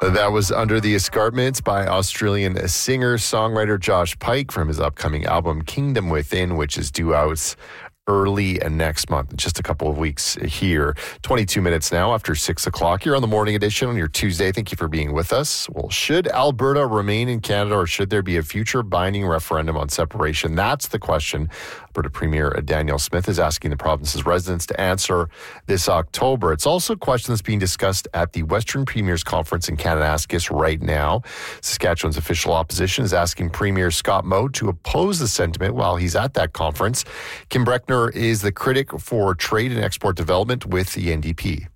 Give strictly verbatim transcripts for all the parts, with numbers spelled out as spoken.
That was Under the Escarpments by Australian singer-songwriter Josh Pike from his upcoming album Kingdom Within, which is due out early next month, just a couple of weeks here. twenty-two minutes now after six o'clock. You're on the morning edition on your Tuesday. Thank you for being with us. Well, should Alberta remain in Canada, or should there be a future binding referendum on separation? That's the question Alberta Premier Danielle Smith is asking the province's residents to answer this October. It's also a question that's being discussed at the Western Premiers Conference in Kananaskis right now. Saskatchewan's official opposition is asking Premier Scott Moe to oppose the sentiment while he's at that conference. Kim Breckner is the critic for trade and export development with the N D P.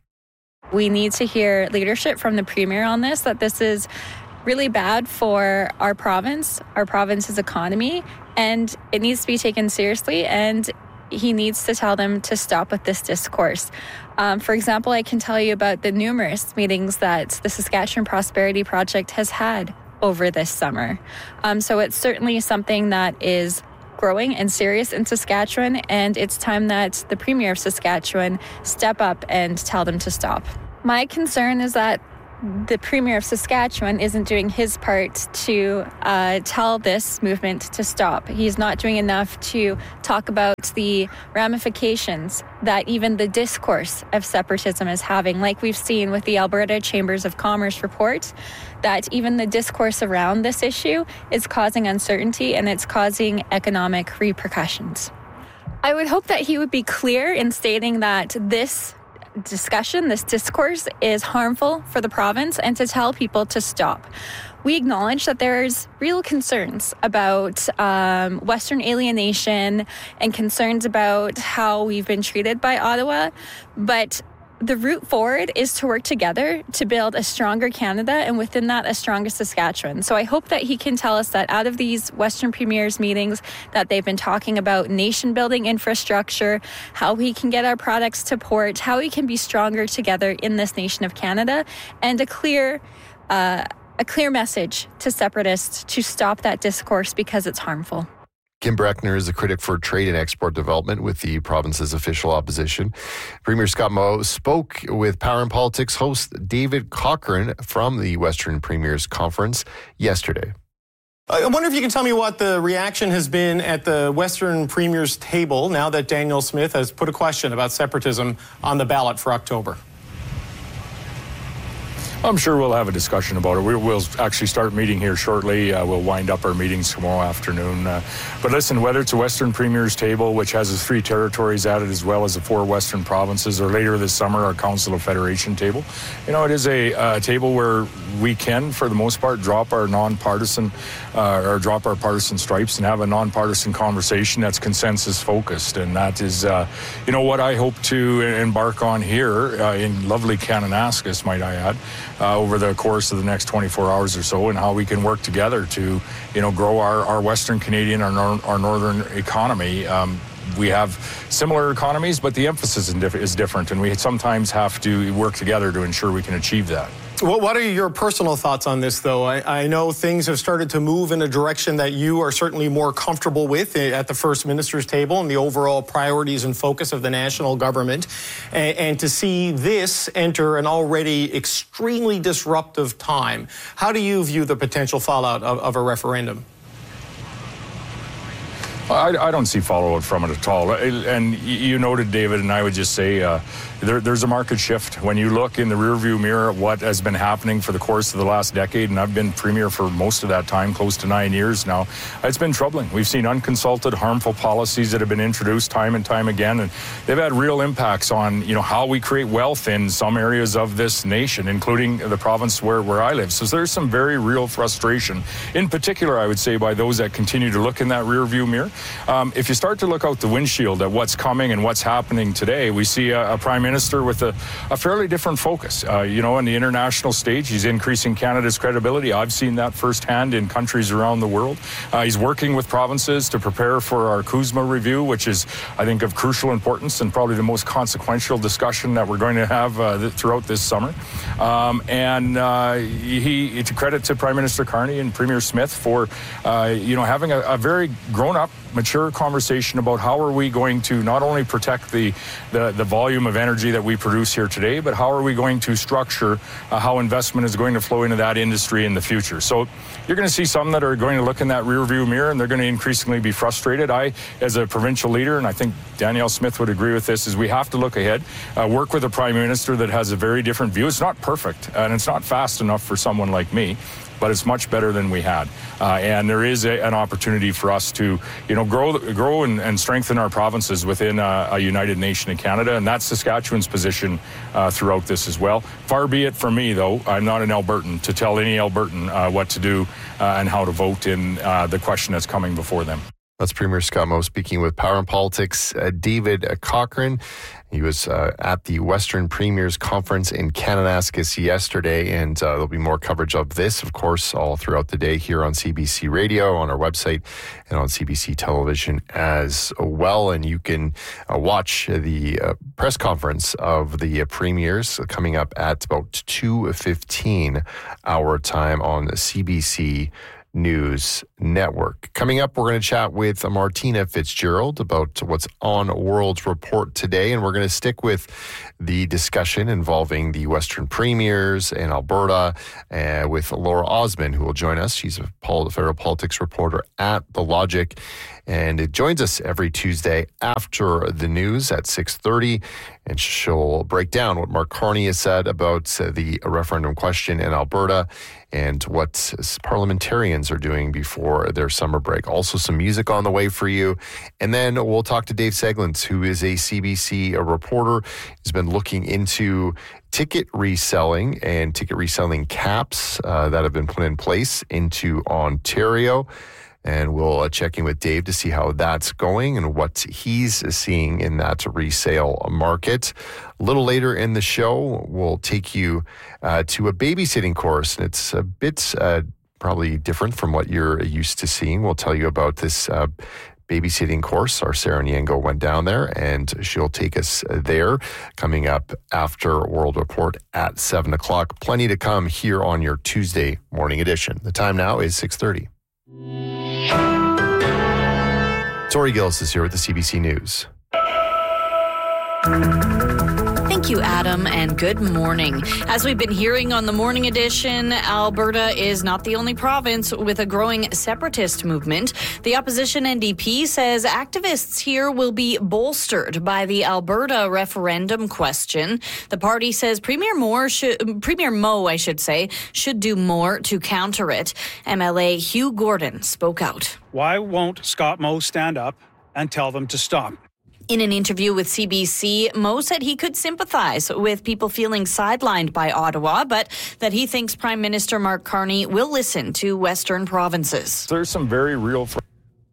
We need to hear leadership from the Premier on this, that this is really bad for our province, our province's economy, and it needs to be taken seriously, and he needs to tell them to stop with this discourse. Um, for example, I can tell you about the numerous meetings that the Saskatchewan Prosperity Project has had over this summer. Um, so it's certainly something that is growing and serious in Saskatchewan, and it's time that the Premier of Saskatchewan step up and tell them to stop. My concern is that the Premier of Saskatchewan isn't doing his part to uh, tell this movement to stop. He's not doing enough to talk about the ramifications that even the discourse of separatism is having, like we've seen with the Alberta Chambers of Commerce report, that even the discourse around this issue is causing uncertainty and it's causing economic repercussions. I would hope that he would be clear in stating that this discussion, this discourse is harmful for the province, and to tell people to stop. We acknowledge that there's real concerns about um, Western alienation and concerns about how we've been treated by Ottawa, but the route forward is to work together to build a stronger Canada, and within that, a stronger Saskatchewan. So I hope that he can tell us that out of these Western Premiers meetings that they've been talking about nation-building infrastructure, how we can get our products to port, how we can be stronger together in this nation of Canada, and a clear, uh, a clear message to separatists to stop that discourse because it's harmful. Kim Breckner is a critic for trade and export development with the province's official opposition. Premier Scott Moe spoke with Power and Politics host David Cochrane from the Western Premiers Conference yesterday. I wonder if you can tell me what the reaction has been at the Western Premiers table now that Danielle Smith has put a question about separatism on the ballot for October. I'm sure we'll have a discussion about it. We, we'll actually start meeting here shortly. Uh, we'll wind up our meetings tomorrow afternoon. Uh, but listen, whether it's a Western Premiers table, which has its three territories at it, as well as the four Western provinces, or later this summer, our Council of Federation table, you know, it is a uh, table where we can, for the most part, drop our nonpartisan, uh, or drop our partisan stripes and have a nonpartisan conversation that's consensus-focused. And that is, uh, you know, what I hope to embark on here uh, in lovely Kananaskis, might I add, Uh, over the course of the next twenty-four hours or so, and how we can work together to, you know, grow our, our Western Canadian, our, nor- our northern economy. Um, we have similar economies, but the emphasis is, diff- is different, and we sometimes have to work together to ensure we can achieve that. Well, what are your personal thoughts on this, though? I, I know things have started to move in a direction that you are certainly more comfortable with at the First Minister's table and the overall priorities and focus of the national government. And, and to see this enter an already extremely disruptive time, how do you view the potential fallout of, of a referendum? I, I don't see follow-up from it at all. And you noted, David, and I would just say uh, there, there's a market shift. When you look in the rearview mirror at what has been happening for the course of the last decade, and I've been Premier for most of that time, close to nine years now, it's been troubling. We've seen unconsulted, harmful policies that have been introduced time and time again, and they've had real impacts on, you know, how we create wealth in some areas of this nation, including the province where, where I live. So there's some very real frustration, in particular, I would say, by those that continue to look in that rearview mirror. Um, if you start to look out the windshield at what's coming and what's happening today, we see a, a prime minister with a, a fairly different focus. Uh, you know, on the international stage, he's increasing Canada's credibility. I've seen that firsthand in countries around the world. Uh, he's working with provinces to prepare for our CUSMA review, which is, I think, of crucial importance and probably the most consequential discussion that we're going to have uh, th- throughout this summer. Um, and uh, he, it's a credit to Prime Minister Carney and Premier Smith for, uh, you know, having a, a very grown-up mature conversation about how are we going to not only protect the, the, the volume of energy that we produce here today, but how are we going to structure uh, how investment is going to flow into that industry in the future. So you're going to see some that are going to look in that rearview mirror and they're going to increasingly be frustrated. I, as a provincial leader, and I think Danielle Smith would agree with this, is we have to look ahead, uh, work with a prime minister that has a very different view. It's not perfect and it's not fast enough for someone like me, but it's much better than we had. Uh, and there is a, an opportunity for us to, you know, grow grow and, and strengthen our provinces within a, a united nation in Canada, and that's Saskatchewan's position uh, throughout this as well. Far be it from me, though, I'm not an Albertan, to tell any Albertan uh, what to do uh, and how to vote in uh, the question that's coming before them. That's Premier Scott Moe speaking with Power and Politics' uh, David Cochrane. He was uh, at the Western Premiers Conference in Kananaskis yesterday, and uh, there'll be more coverage of this, of course, all throughout the day here on C B C Radio, on our website, and on C B C Television as well. And you can uh, watch the uh, press conference of the uh, Premiers coming up at about two fifteen our time on C B C News Network. Coming up, we're going to chat with Martina Fitzgerald about what's on World Report today, and we're going to stick with the discussion involving the Western Premiers in Alberta uh, with Laura Osman, who will join us. She's a federal politics reporter at The Logic, and it joins us every Tuesday after the news at six thirty, and she'll break down what Mark Carney has said about uh, the referendum question in Alberta and what parliamentarians are doing before their summer break. Also some music on the way for you. And then we'll talk to Dave Seglins, who is a C B C a reporter. He's been looking into ticket reselling and ticket reselling caps uh, that have been put in place into Ontario. And we'll uh, check in with Dave to see how that's going and what he's seeing in that resale market. A little later in the show, we'll take you uh, to a babysitting course. And it's a bit uh, probably different from what you're used to seeing. We'll tell you about this uh, babysitting course. Our Sarah Nyango went down there, and she'll take us there coming up after World Report at seven o'clock. Plenty to come here on your Tuesday morning edition. The time now is six thirty. Tori Gillis is here with the C B C News. Thank you, Adam, and good morning. As we've been hearing on the morning edition, Alberta is not the only province with a growing separatist movement. The opposition N D P says activists here will be bolstered by the Alberta referendum question. The party says Premier Moore should, Premier Moe, I should say, should do more to counter it. M L A Hugh Gordon spoke out. Why won't Scott Moe stand up and tell them to stop? In an interview with C B C, Moe said he could sympathize with people feeling sidelined by Ottawa, but that he thinks Prime Minister Mark Carney will listen to Western provinces. There's some very real... Fr-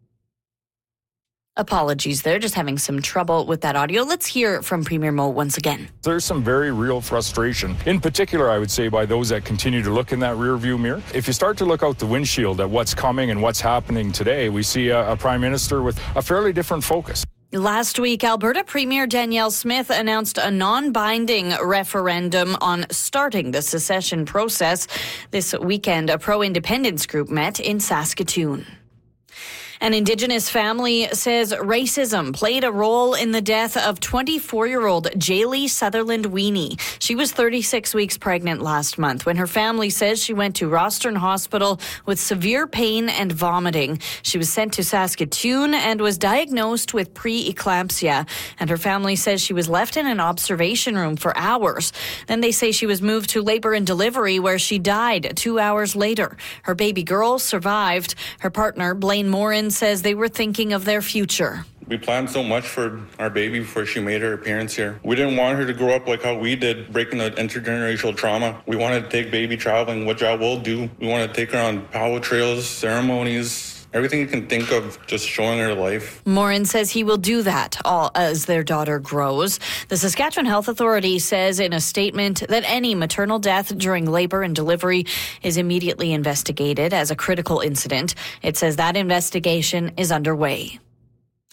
Apologies there, just having some trouble with that audio. Let's hear from Premier Moe once again. There's some very real frustration, in particular, I would say, by those that continue to look in that rearview mirror. If you start to look out the windshield at what's coming and what's happening today, we see a, a Prime Minister with a fairly different focus. Last week, Alberta Premier Danielle Smith announced a non-binding referendum on starting the secession process. This weekend, a pro-independence group met in Saskatoon. An Indigenous family says racism played a role in the death of twenty-four-year-old Jaylee Sutherland Weenie. She was thirty-six weeks pregnant last month when her family says she went to Rostern Hospital with severe pain and vomiting. She was sent to Saskatoon and was diagnosed with preeclampsia. And her family says she was left in an observation room for hours. Then they say she was moved to labor and delivery where she died two hours later. Her baby girl survived. Her partner, Blaine Morin, says they were thinking of their future. We planned so much for our baby before she made her appearance here. We didn't want her to grow up like how we did, breaking the intergenerational trauma. We wanted to take baby traveling, which I will do. We want to take her on power trails, ceremonies, everything you can think of, just showing her life. Morin says he will do that all as their daughter grows. The Saskatchewan Health Authority says in a statement that any maternal death during labor and delivery is immediately investigated as a critical incident. It says that investigation is underway.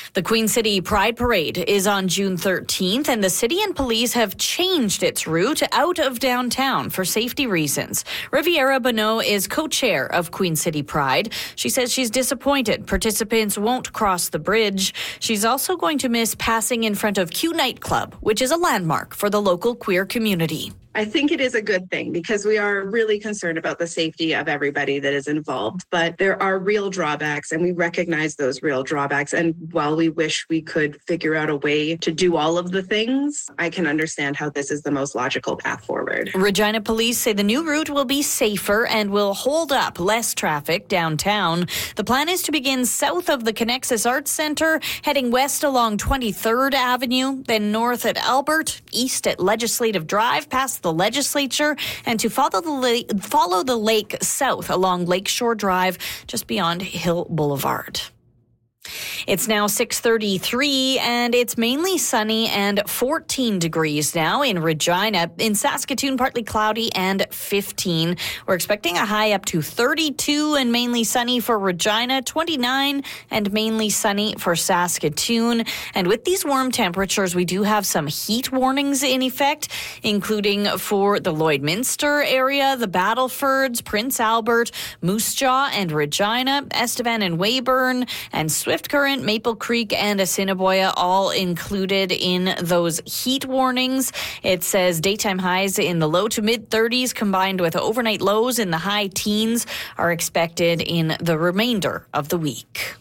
The Queen City Pride Parade is on June thirteenth, and the city and police have changed its route out of downtown for safety reasons. Riviera Bonneau is co-chair of Queen City Pride. She says she's disappointed participants won't cross the bridge. She's also going to miss passing in front of Q Nightclub, which is a landmark for the local queer community. I think it is a good thing because we are really concerned about the safety of everybody that is involved. But there are real drawbacks, and we recognize those real drawbacks. And while we wish we could figure out a way to do all of the things, I can understand how this is the most logical path forward. Regina police say the new route will be safer and will hold up less traffic downtown. The plan is to begin south of the Connexus Arts Centre, heading west along twenty-third Avenue, then north at Albert, east at Legislative Drive, past the legislature, and to follow the lake, follow the lake south along Lakeshore Drive, just beyond Hill Boulevard. It's now six thirty-three, and it's mainly sunny and fourteen degrees now in Regina. In Saskatoon, partly cloudy and fifteen. We're expecting a high up to thirty-two and mainly sunny for Regina, twenty-nine and mainly sunny for Saskatoon. And with these warm temperatures, we do have some heat warnings in effect, including for the Lloydminster area, the Battlefords, Prince Albert, Moose Jaw and Regina, Estevan and Weyburn, and Swift Current, Maple Creek, and Assiniboia, all included in those heat warnings. It says daytime highs in the low to mid thirties combined with overnight lows in the high teens are expected in the remainder of the week.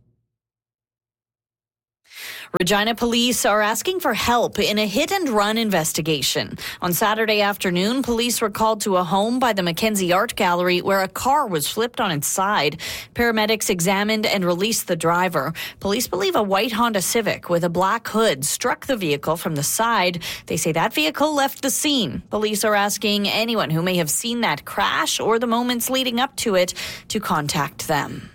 Regina police are asking for help in a hit-and-run investigation. On Saturday afternoon, police were called to a home by the Mackenzie Art Gallery where a car was flipped on its side. Paramedics examined and released the driver. Police believe a white Honda Civic with a black hood struck the vehicle from the side. They say that vehicle left the scene. Police are asking anyone who may have seen that crash or the moments leading up to it to contact them.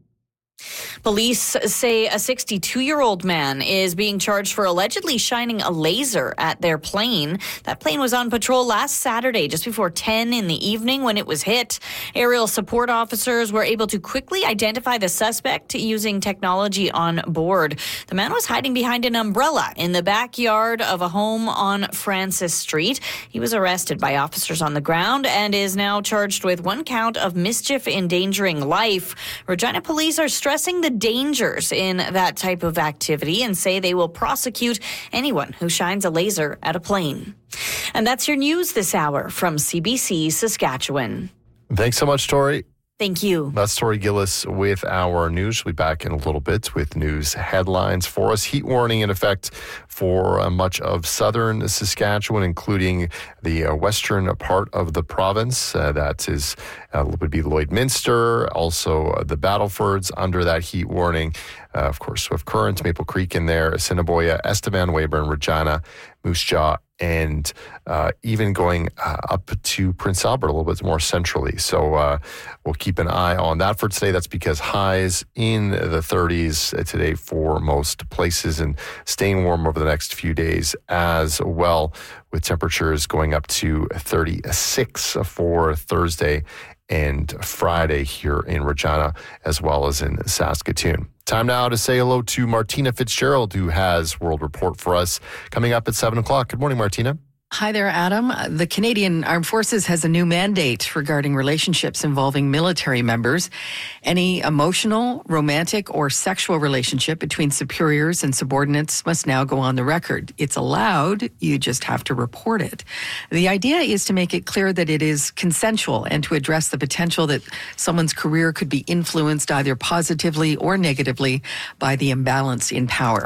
Police say a sixty-two-year-old man is being charged for allegedly shining a laser at their plane. That plane was on patrol last Saturday, just before ten in the evening when it was hit. Aerial support officers were able to quickly identify the suspect using technology on board. The man was hiding behind an umbrella in the backyard of a home on Francis Street. He was arrested by officers on the ground and is now charged with one count of mischief endangering life. Regina police are stressing the dangers in that type of activity and say they will prosecute anyone who shines a laser at a plane. And that's your news this hour from C B C Saskatchewan. Thanks so much, Tori. Thank you. That's Tori Gillis with our news. She'll be back in a little bit with news headlines for us. Heat warning in effect for uh, much of southern Saskatchewan, including the uh, western part of the province. Uh, that is uh, would be Lloydminster, also uh, the Battlefords under that heat warning. Uh, of course, Swift Current, Maple Creek in there, Assiniboia, Estevan, Weyburn, Regina, Moose Jaw, and uh, even going uh, up to Prince Albert a little bit more centrally. So uh, we'll keep an eye on that for today. That's because highs in the thirties today for most places and staying warm over the next few days as well, with temperatures going up to thirty-six for Thursday and Friday here in Regina as well as in Saskatoon. Time now to say hello to Martina Fitzgerald, who has World Report for us coming up at seven o'clock. Good morning, Martina. Hi there, Adam. The Canadian Armed Forces has a new mandate regarding relationships involving military members. Any emotional, romantic, or sexual relationship between superiors and subordinates must now go on the record. It's allowed, you just have to report it. The idea is to make it clear that it is consensual and to address the potential that someone's career could be influenced either positively or negatively by the imbalance in power.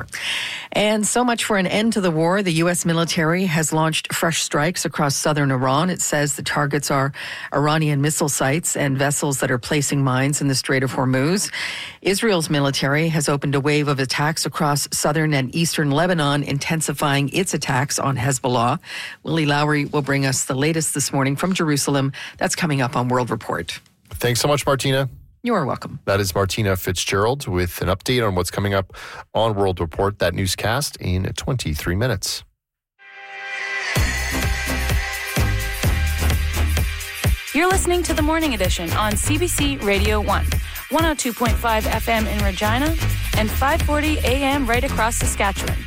And so much for an end to the war. The U S military has launched fresh strikes across southern Iran. It says the targets are Iranian missile sites and vessels that are placing mines in the Strait of Hormuz. Israel's military has opened a wave of attacks across southern and eastern Lebanon, intensifying its attacks on Hezbollah. Willie Lowry will bring us the latest this morning from Jerusalem. That's coming up on World Report. Thanks so much, Martina. You're welcome. That is Martina Fitzgerald with an update on what's coming up on World Report. That newscast in twenty-three minutes. You're listening to the Morning Edition on C B C Radio one, one oh two point five F M in Regina and five forty a.m. right across Saskatchewan.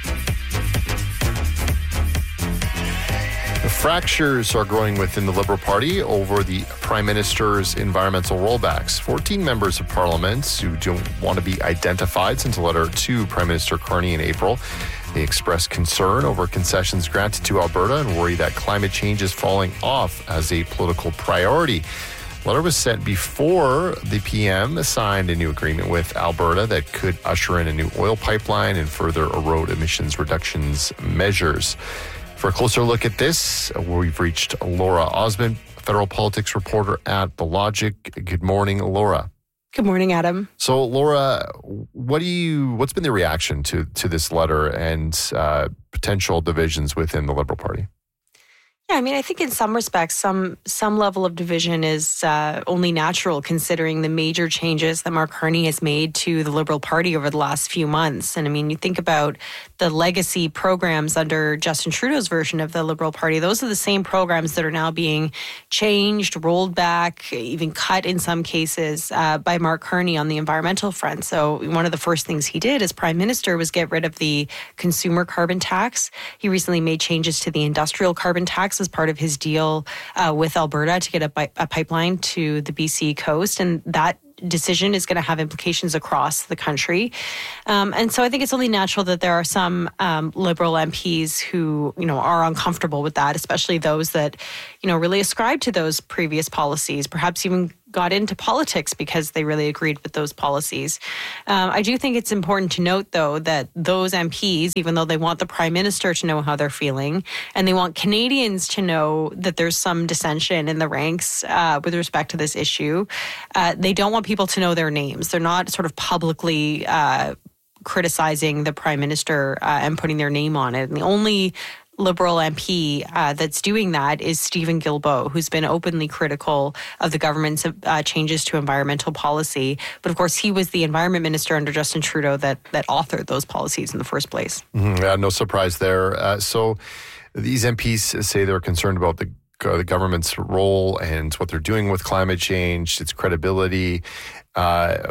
The fractures are growing within the Liberal Party over the Prime Minister's environmental rollbacks. fourteen members of Parliament who don't want to be identified sent a letter to Prime Minister Carney in April. They expressed concern over concessions granted to Alberta and worry that climate change is falling off as a political priority. The letter was sent before the P M signed a new agreement with Alberta that could usher in a new oil pipeline and further erode emissions reductions measures. For a closer look at this, we've reached Laura Osmond, federal politics reporter at The Logic. Good morning, Laura. Good morning, Adam. So, Laura, what do you? What's been the reaction to to this letter and uh, potential divisions within the Liberal Party? Yeah, I mean, I think in some respects, some some level of division is uh, only natural considering the major changes that Mark Carney has made to the Liberal Party over the last few months. And I mean, you think about the legacy programs under Justin Trudeau's version of the Liberal Party. Those are the same programs that are now being changed, rolled back, even cut in some cases uh, by Mark Carney on the environmental front. So one of the first things he did as Prime Minister was get rid of the consumer carbon tax. He recently made changes to the industrial carbon tax as part of his deal uh, with Alberta to get a, bi- a pipeline to the B C coast. And that decision is going to have implications across the country. Um, and so I think it's only natural that there are some um, Liberal M Ps who, you know, are uncomfortable with that, especially those that, you know, really ascribe to those previous policies, perhaps even got into politics because they really agreed with those policies. Um, I do think it's important to note, though, that those M Ps, even though they want the Prime Minister to know how they're feeling, and they want Canadians to know that there's some dissension in the ranks uh, with respect to this issue, uh, they don't want people to know their names. They're not sort of publicly uh, criticizing the Prime Minister uh, and putting their name on it. And the only Liberal M P uh, that's doing that is Stephen Guilbeault, who's been openly critical of the government's uh, changes to environmental policy. But of course, he was the environment minister under Justin Trudeau that that authored those policies in the first place. Mm-hmm. Yeah, no surprise there. Uh, so these M Ps say they're concerned about the uh, the government's role and what they're doing with climate change, its credibility. Uh,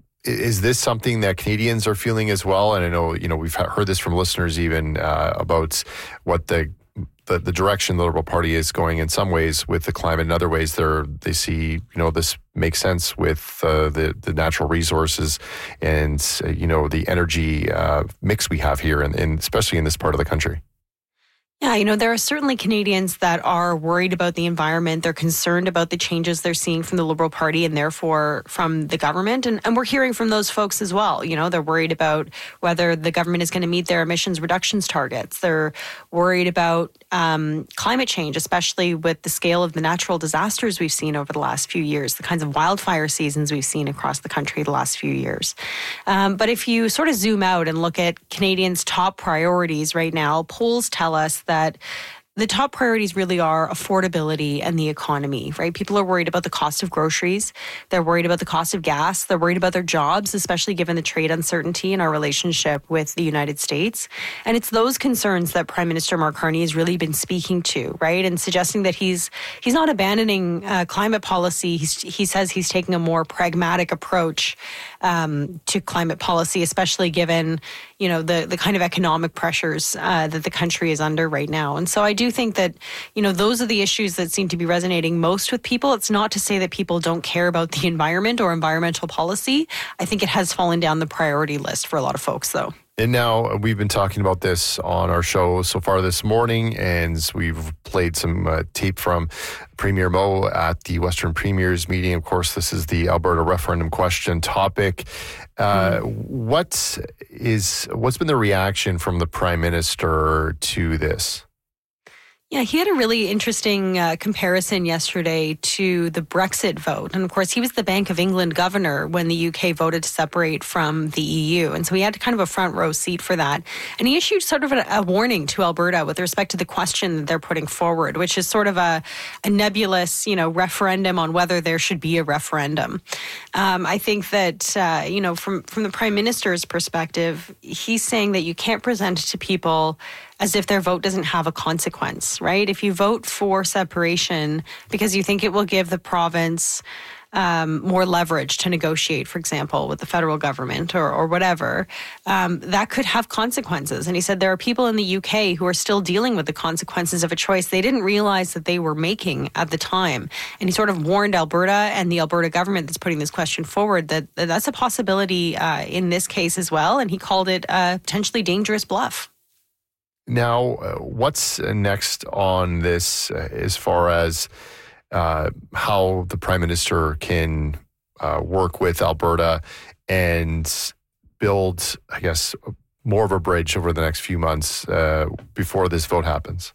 Is this something that Canadians are feeling as well? And I know, you know, we've heard this from listeners even uh, about what the, the the direction the Liberal Party is going in some ways with the climate. In other ways, they're they see, you know, this makes sense with uh, the the natural resources and uh, you know the energy uh, mix we have here, and, and especially in this part of the country. Yeah, you know, there are certainly Canadians that are worried about the environment. They're concerned about the changes they're seeing from the Liberal Party and therefore from the government. And, and we're hearing from those folks as well. You know, they're worried about whether the government is going to meet their emissions reductions targets. They're worried about um, climate change, especially with the scale of the natural disasters we've seen over the last few years, the kinds of wildfire seasons we've seen across the country the last few years. Um, but if you sort of zoom out and look at Canadians' top priorities right now, polls tell us that the top priorities really are affordability and the economy, right? People are worried about the cost of groceries. They're worried about the cost of gas. They're worried about their jobs, especially given the trade uncertainty in our relationship with the United States. And it's those concerns that Prime Minister Mark Carney has really been speaking to, right? And suggesting that he's he's not abandoning uh, climate policy. He's, he says he's taking a more pragmatic approach um, to climate policy, especially given, you know, the, the kind of economic pressures uh, that the country is under right now. And so I do think that, you know, those are the issues that seem to be resonating most with people. It's not to say that people don't care about the environment or environmental policy. I think it has fallen down the priority list for a lot of folks, though. And now we've been talking about this on our show so far this morning, and we've played some uh, tape from Premier Moe at the Western Premiers meeting. Of course, this is the Alberta referendum question topic. Uh, mm. What is what's been the reaction from the Prime Minister to this? Yeah, he had a really interesting uh, comparison yesterday to the Brexit vote. And of course, he was the Bank of England governor when the U K voted to separate from the E U. And so he had kind of a front row seat for that. And he issued sort of a, a warning to Alberta with respect to the question that they're putting forward, which is sort of a, a nebulous, you know, referendum on whether there should be a referendum. Um, I think that, uh, you know, from, from the Prime Minister's perspective, he's saying that you can't present it to people as if their vote doesn't have a consequence, right? If you vote for separation because you think it will give the province um, more leverage to negotiate, for example, with the federal government or, or whatever, um, that could have consequences. And he said there are people in the U K who are still dealing with the consequences of a choice they didn't realize that they were making at the time. And he sort of warned Alberta and the Alberta government that's putting this question forward that, that that's a possibility uh, in this case as well. And he called it a potentially dangerous bluff. Now, uh, what's next on this uh, as far as uh, how the Prime Minister can uh, work with Alberta and build, I guess, more of a bridge over the next few months uh, before this vote happens?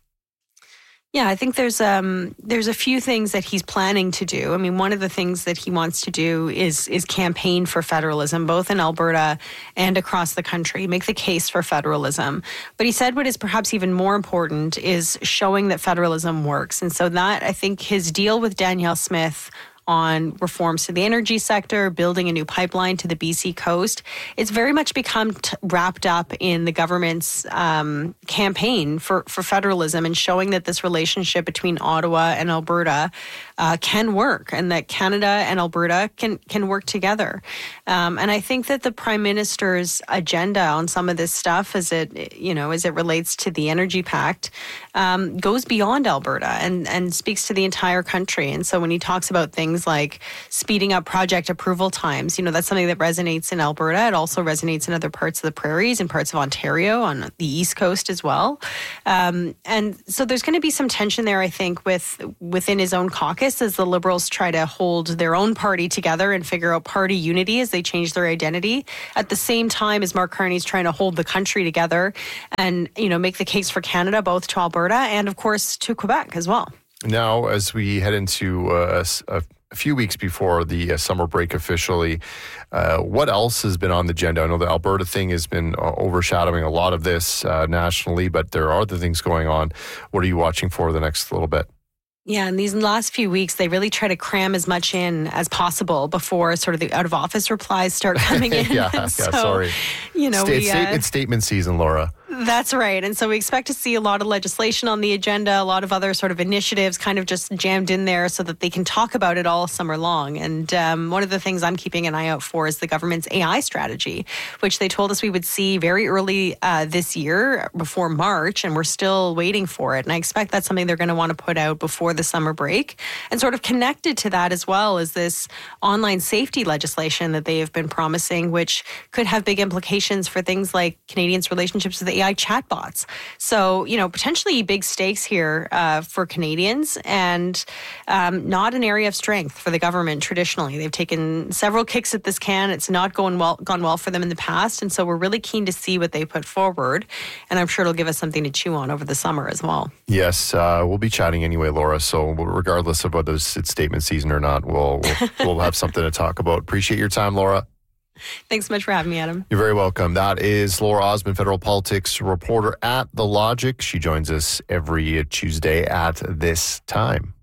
Yeah, I think there's um there's a few things that he's planning to do. I mean, one of the things that he wants to do is is campaign for federalism, both in Alberta and across the country, make the case for federalism. But he said what is perhaps even more important is showing that federalism works. And so that, I think his deal with Danielle Smith on reforms to the energy sector, building a new pipeline to the B C coast, it's very much become t- wrapped up in the government's um, campaign for, for federalism and showing that this relationship between Ottawa and Alberta uh, can work and that Canada and Alberta can can work together. Um, and I think that the Prime Minister's agenda on some of this stuff, as it you know as it relates to the Energy Pact, um, goes beyond Alberta and and speaks to the entire country. And so when he talks about things like speeding up project approval times, you know, that's something that resonates in Alberta. It also resonates in other parts of the prairies and parts of Ontario on the East Coast as well. Um, and so there's going to be some tension there, I think, with within his own caucus as the Liberals try to hold their own party together and figure out party unity as they change their identity. At the same time as Mark Carney's trying to hold the country together and, you know, make the case for Canada, both to Alberta and, of course, to Quebec as well. Now, as we head into uh, a A few weeks before the uh, summer break officially, uh, what else has been on the agenda? I know the Alberta thing has been uh, overshadowing a lot of this uh, nationally, but there are other things going on. What are you watching for the next little bit? Yeah, in these last few weeks, they really try to cram as much in as possible before sort of the out of office replies start coming in. yeah, yeah, so, sorry. You know, State, we, uh, statement, statement season, Laura. That's right. And so we expect to see a lot of legislation on the agenda, a lot of other sort of initiatives kind of just jammed in there so that they can talk about it all summer long. And um, one of the things I'm keeping an eye out for is the government's A I strategy, which they told us we would see very early uh, this year before March, and we're still waiting for it. And I expect that's something they're going to want to put out before the summer break. And sort of connected to that as well is this online safety legislation that they have been promising, which could have big implications for things like Canadians' relationships with A I chatbots. So, you know, potentially big stakes here uh, for Canadians and um, not an area of strength for the government traditionally. They've taken several kicks at this can. It's not going well, gone well for them in the past. And so we're really keen to see what they put forward. And I'm sure it'll give us something to chew on over the summer as well. Yes, uh, we'll be chatting anyway, Laura. So regardless of whether it's statement season or not, we'll, we'll, we'll have something to talk about. Appreciate your time, Laura. Thanks so much for having me, Adam. You're very welcome. That is Laura Osmond, federal politics reporter at The Logic. She joins us every Tuesday at this time.